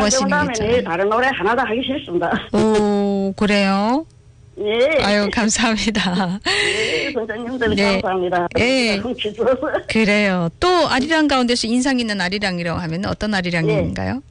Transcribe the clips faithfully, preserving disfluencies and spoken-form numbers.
아리랑이라고 하시는 거죠. 네, 다른 노래 하나도 하기 싫습니다. 오, 그래요? 예. 아유, 감사합니다. 예, 선생님들 네. 감사합니다. 예. 훔치줘서. 그래요. 또 아리랑 가운데서 인상 있는 아리랑이라고 하면 어떤 아리랑인가요?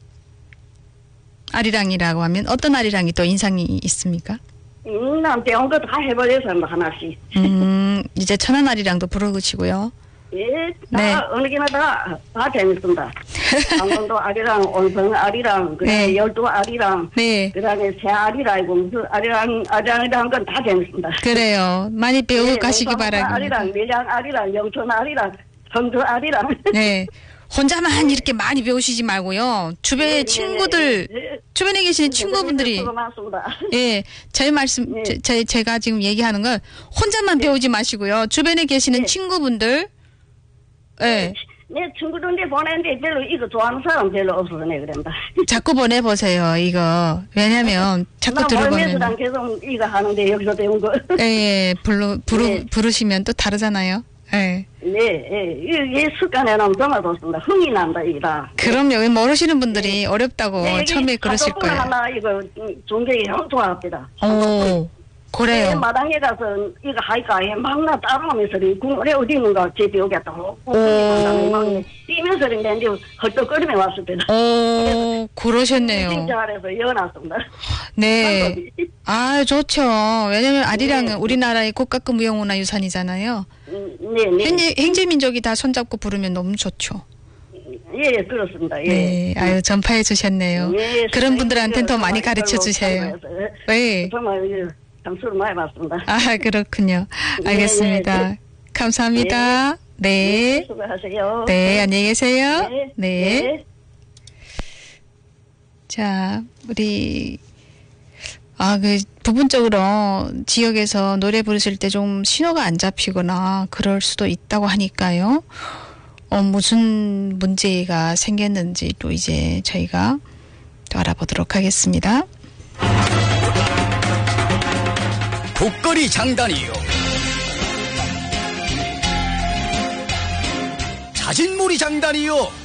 아리랑이라고 하면 어떤 아리랑이 또 인상이 있습니까? 음, 난 배운 거 다 해버려서 뭐 하나씩. 음, 이제 천안 아리랑도 부르시고요. 예, 다 네. 어느 게나 다, 다 재밌습니다. 강원도 아리랑, 온성 아리랑, 그다음에 네. 열도 아리랑, 네. 그다음에 새 아리랑이고 무슨 아리랑, 아리랑이라는 건 다 재밌습니다. 그래요. 많이 배우고 예, 가시기 온성 바랍니다. 아리랑, 밀양 아리랑, 영천 아리랑, 성주 아리랑. 네. 혼자만 이렇게 많이 배우시지 말고요. 주변에 네, 친구들, 네, 네. 주변에 계시는 친구분들이, 수고 많습니다. 예, 저희 말씀, 네. 제, 제, 제가 지금 얘기하는 건 혼자만 배우지 마시고요. 주변에 계시는 네. 친구분들, 예, 내 친구들한테 보내는데 별로 이거 좋아하는 사람 별로 없어서 내 그런다. 자꾸 보내보세요, 이거. 왜냐면, 자꾸 나 들어보면, 월매수당 계속 이거 하는데 여기서 배운 거. 예, 예, 부르, 부르, 네. 부르시면 또 다르잖아요. 예. 네, 예, 이, 이 습관에 나면 정말 좋습니다. 흥이 난다, 이다. 그럼요. 모르시는 분들이 어렵다고 네, 처음에 그러실 가족분 거예요. 하나 이거 존경이 형 좋아합니다. 오, 그래요. 마당에 가서 이거 하니까 막나 따라오면서 국물에 어디 있는가 제 배우겠다고. 오. 뛰면서 있는데 헐떡거리며 왔을 때는. 오, 그러셨네요. 진짜 잘해서 이어놨습니다. 네. 아, 좋죠. 왜냐면 아리랑은 네. 우리나라의 국가급 무형문화유산이잖아요. 음, 네, 네. 행제, 행제민족이 다 손잡고 부르면 너무 좋죠. 예, 그렇습니다. 예. 네. 아유, 전파해 주셨네요. 예, 그런 분들한테는 더 정말 많이 가르쳐 이걸로 주세요. 참고해서, 네. 정말 예, 장수를 많이 받습니다. 아, 그렇군요. 알겠습니다. 네, 감사합니다. 네. 수고하세요. 네, 안녕히 계세요. 네. 네. 네. 자, 우리, 아, 그, 부분적으로 지역에서 노래 부르실 때 좀 신호가 안 잡히거나 그럴 수도 있다고 하니까요. 어, 무슨 문제가 생겼는지 또 이제 저희가 또 알아보도록 하겠습니다. 복거리 장단이요. 자진몰이 장단이요.